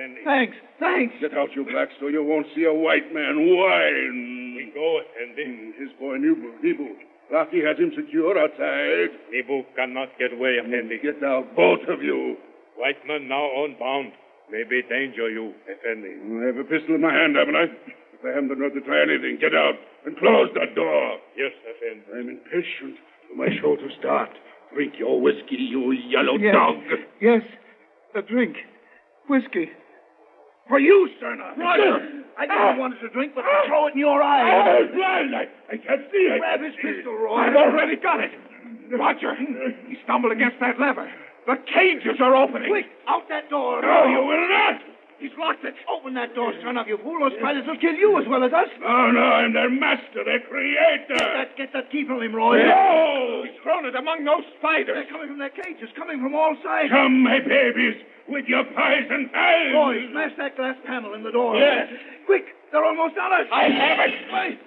Effendi. Thanks. Get out, you blacks, so you won't see a white man whine. We go, Effendi. His boy, Nibu. Rocky has him secure outside. Nibu cannot get away, Effendi. Get out, both of you. White man now on bound. Maybe danger you, Effendi. I have a pistol in my hand, haven't I? If I haven't the nerve to try anything, get out and close that door. Yes, Effendi. I'm impatient for my show to start. Drink your whiskey, you yellow dog. Yes, a drink. Whiskey. For you, Sterner. Roger! I didn't want to drink, but to throw it in your eyes. I'm blind. I can't see. Grab his pistol, Roy. I've already got it. Roger, he stumbled against that lever. The cages are opening. Quick, out that door. No, you will not. He's locked it. Open that door, son of you fool. Those spiders will kill you as well as us. No, I'm their master, their creator. Get that key from him, Roy. No! He's thrown it among those spiders. They're coming from their cages, coming from all sides. Come, my babies, with your pies and pies. Roy, smash that glass panel in the door. Yes. Quick, they're almost on us. I have it. Wait.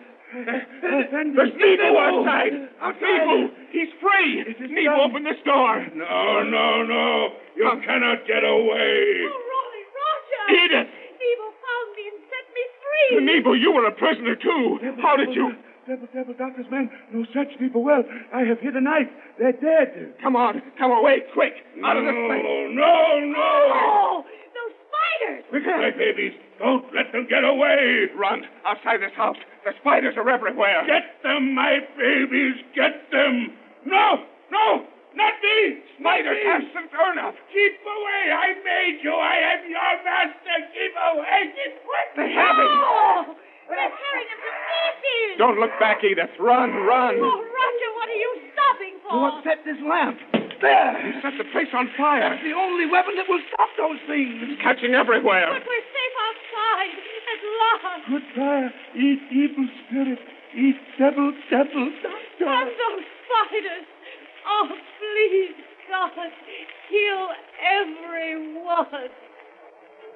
There's Nebo outside. Nebo, he's free. Nebo, open this door. No. You cannot get away. Oh, Roy, Roger. Edith. Nebo found me and set me free. Nebo, you were a prisoner, too. How did you... Devil, doctor's men. No such people. Well, I have hid a knife. They're dead. Come away, quick. Out of this place. No. Oh, those spiders. Quick, my babies. Don't let them get away. Run. Outside this house. The spiders are everywhere. Get them, my babies. Get them. No. Not me. Spiders have sense enough. Keep away. I made you. I am your master. Keep away. Keep quick. They have him. Oh, they're tearing him to pieces. Don't look back, Edith. Run. Oh, Roger, what are you stopping for? You upset this lamp. There. You set the place on fire. That's the only weapon that will stop those things. It's catching everywhere. But we're safe outside, at last. Goodbye, eat evil spirit. Eat devil, doctor. And those spiders. Oh, please, God, kill everyone.